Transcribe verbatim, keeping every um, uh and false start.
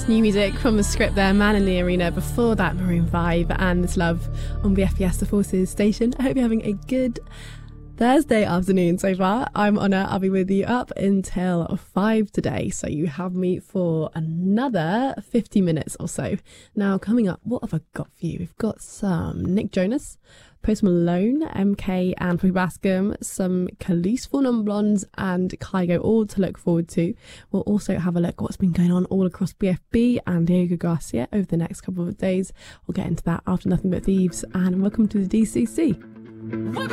Yes, new music from the script there, Man in the Arena. Before that, Maroon five and This Love on B F B S The Forces station. I hope you're having a good Thursday afternoon so far. I'm Honor. I'll be with you up until five today. So you have me for another fifty minutes or so. Now, coming up, what have I got for you? We've got some Nick Jonas, Post Malone, M K and Free Bascom, some Khalees Four Non Blondes and Kygo, all to look forward to. We'll also have a look at what's been going on all across B F B and Diego Garcia over the next couple of days. We'll get into that after Nothing But Thieves, and welcome to the D C C.